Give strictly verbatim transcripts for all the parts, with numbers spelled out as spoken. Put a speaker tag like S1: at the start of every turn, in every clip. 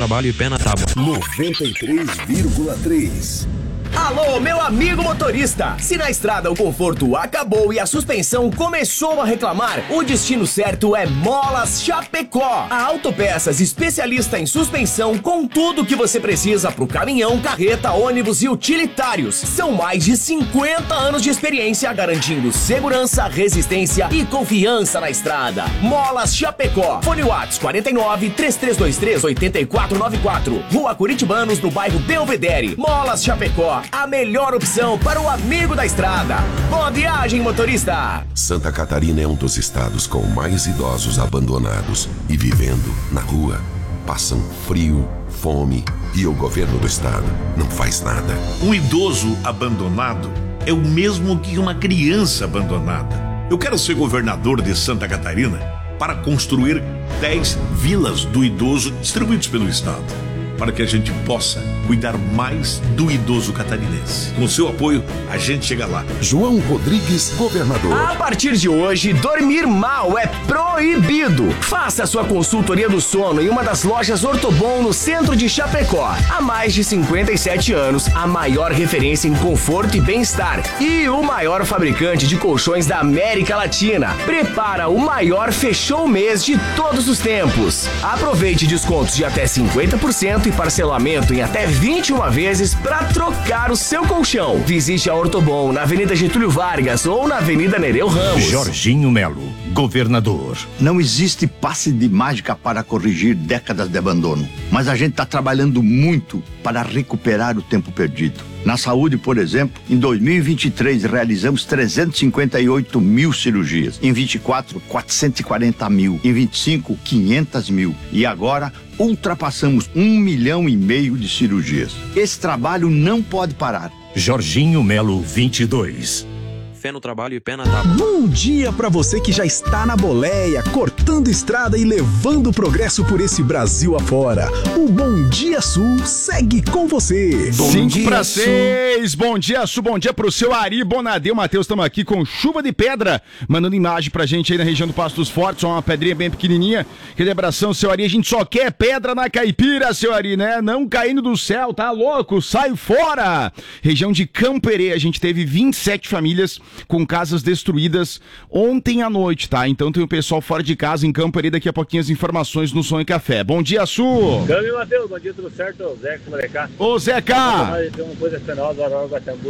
S1: trabalho e pé na tábua.
S2: noventa e três vírgula três.
S3: Alô, meu amigo motorista! Se na estrada o conforto acabou e a suspensão começou a reclamar, o destino certo é Molas Chapecó. A Autopeças especialista em suspensão com tudo que você precisa pro caminhão, carreta, ônibus e utilitários. São mais de cinquenta anos de experiência garantindo segurança, resistência e confiança na estrada. Molas Chapecó. Fone Whats quarenta e nove, três três dois três, oito quatro nove quatro. Rua Curitibanos, no bairro Belvedere. Molas Chapecó. A melhor opção para o amigo da estrada. Boa viagem, motorista!
S2: Santa Catarina é um dos estados com mais idosos abandonados e vivendo na rua. Passam frio, fome e o governo do estado não faz nada.
S4: Um idoso abandonado é o mesmo que uma criança abandonada. Eu quero ser governador de Santa Catarina para construir dez vilas do idoso distribuídos pelo estado, para que a gente possa cuidar mais do idoso catarinense. Com seu apoio, a gente chega lá.
S2: João Rodrigues, governador.
S3: A partir de hoje, dormir mal é proibido. Faça a sua consultoria do sono em uma das lojas Ortobon no centro de Chapecó. Há mais de cinquenta e sete anos, a maior referência em conforto e bem-estar. E o maior fabricante de colchões da América Latina. Prepara o maior fechou mês de todos os tempos. Aproveite descontos de até cinquenta por cento e parcelamento em até vinte e uma vezes para trocar o seu colchão. Visite a Ortobon na Avenida Getúlio Vargas ou na Avenida Nereu Ramos.
S5: Jorginho Melo, governador. Não existe passe de mágica para corrigir décadas de abandono, mas a gente está trabalhando muito para recuperar o tempo perdido. Na saúde, por exemplo, em dois mil e vinte e três realizamos trezentos e cinquenta e oito mil cirurgias. Em vinte e quatro, quatrocentos e quarenta mil. Em vinte e cinco, quinhentos mil. E agora, ultrapassamos um milhão e meio de cirurgias. Esse trabalho não pode parar.
S6: Jorginho Melo vinte e dois.
S1: Fé no trabalho e pé na tábua.
S7: Bom dia pra você que já está na boleia, cortando estrada e levando progresso por esse Brasil afora. O Bom Dia Sul segue com você.
S8: Cinco para seis. Bom dia, Sul. Bom dia pro seu Ari Bonadeu. Matheus, estamos aqui com chuva de pedra, mandando imagem pra gente aí na região do Passo dos Fortes, uma pedrinha bem pequenininha. Aquele abração, seu Ari. A gente só quer pedra na caipira, seu Ari, né? Não caindo do céu, tá louco? Sai fora! Região de Camperê, a gente teve vinte e sete famílias com casas destruídas ontem à noite, tá? Então tem o pessoal fora de casa em Camperê, daqui a pouquinho as informações no Sonho Café. Bom dia, Su!
S9: Câmbio, Matheus, bom dia, tudo certo? Zeca, Molecá.
S8: Ô, Zeca!
S9: Tem uma coisa fenosa, Aurora Guatambu.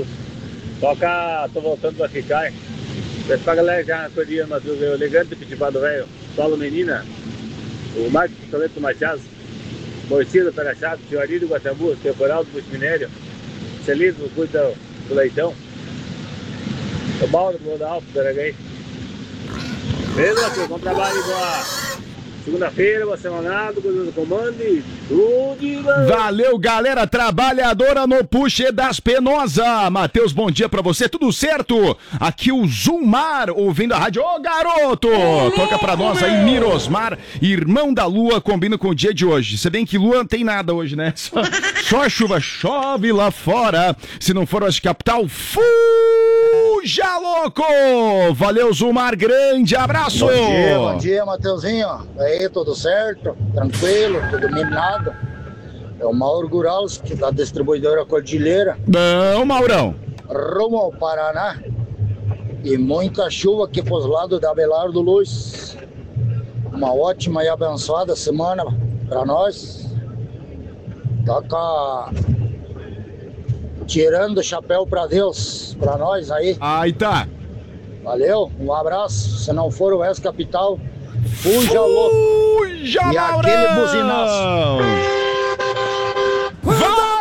S9: Toca, tô voltando pra ficar. Peço pra galera já na corrida, Matheus, o elegante Pitibado Velho, Paulo Menina, o Marcos Pistoleto Machado, Morcida Perachato, Tio Ari do Guatambu, Temporal do Busto Minério, Celito, cuida do Leitão. O Mauro do Alto, do Araguém. Beleza, Matheus? Bom trabalho, boa segunda-feira, boa semanada, coisa do comando e tudo de bom.
S8: Valeu, galera trabalhadora no Puxe das Penosa. Matheus, bom dia pra você, tudo certo? Aqui o Zumar, ouvindo a rádio. Ô, garoto! Toca pra nós aí, Mirosmar, irmão da Lua, combina com o dia de hoje. Se bem que Lua não tem nada hoje, né? Só, só chuva, chove lá fora. Se não for a capital, fuja, louco! Valeu, Zumar, grande abraço!
S10: Bom dia, bom dia, Mateuzinho. Aí, tudo certo? Tranquilo? Tudo minado? É o Mauro Guralski, da distribuidora Cordilheira.
S8: Não, Maurão.
S10: Rumo ao Paraná. E muita chuva aqui pros lados da Abelardo Luz. Uma ótima e abençoada semana pra nós. Toca tirando o chapéu pra Deus, pra nós aí.
S8: Aí tá.
S10: Valeu, um abraço. Se não for o Oeste Capital, fuja louco.
S8: Fuja,
S10: e
S8: Maurão!
S10: aquele buzinaço.